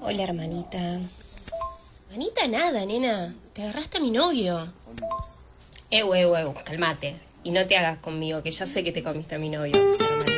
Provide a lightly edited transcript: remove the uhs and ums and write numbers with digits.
Hola, hermanita. Hermanita nada, nena. Te agarraste a mi novio. Calmate. Y no te hagas conmigo, que ya sé que te comiste a mi novio, hermanita.